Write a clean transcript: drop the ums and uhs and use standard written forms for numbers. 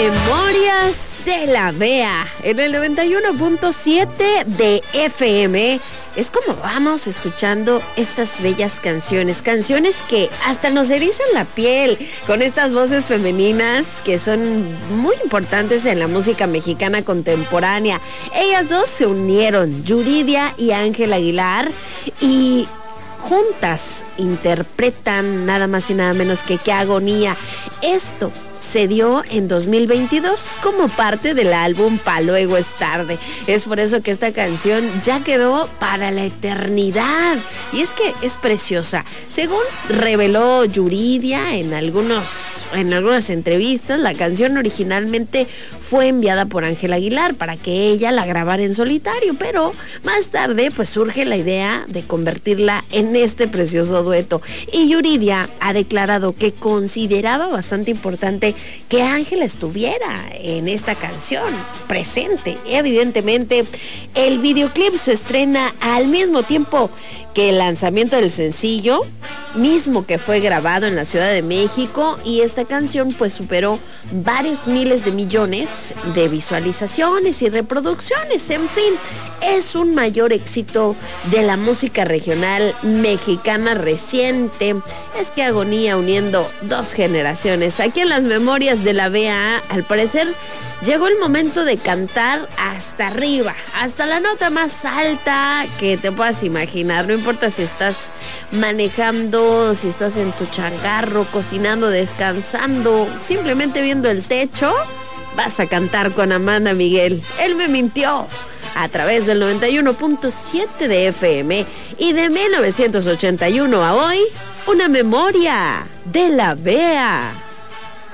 Memorias de la Bea en el 91.7 de FM. Es como vamos escuchando estas bellas canciones que hasta nos erizan la piel con estas voces femeninas que son muy importantes en la música mexicana contemporánea. Ellas dos se unieron, Yuridia y Ángela Aguilar, y juntas interpretan nada más y nada menos que Qué Agonía. Esto se dio en 2022 como parte del álbum Pa' Luego es Tarde. Es por eso que esta canción ya quedó para la eternidad. Y es que es preciosa. Según reveló Yuridia en algunas entrevistas, la canción originalmente fue enviada por Ángela Aguilar para que ella la grabara en solitario, pero más tarde pues surge la idea de convertirla en este precioso dueto. Y Yuridia ha declarado que consideraba bastante importante que Ángela estuviera en esta canción presente. Evidentemente, el videoclip se estrena al mismo tiempo que el lanzamiento del sencillo, mismo que fue grabado en la Ciudad de México, y esta canción pues superó varios miles de millones de visualizaciones y reproducciones. En fin, es un mayor éxito de la música regional mexicana reciente. Es que Agonía uniendo dos generaciones. Aquí en las Memorias de la Bea, al parecer llegó el momento de cantar hasta arriba, hasta la nota más alta que te puedas imaginar. No importa si estás manejando, si estás en tu changarro, cocinando, descansando, simplemente viendo el techo, vas a cantar con Amanda Miguel. Él me mintió, a través del 91.7 de FM, y de 1981 a hoy, una memoria de la Bea.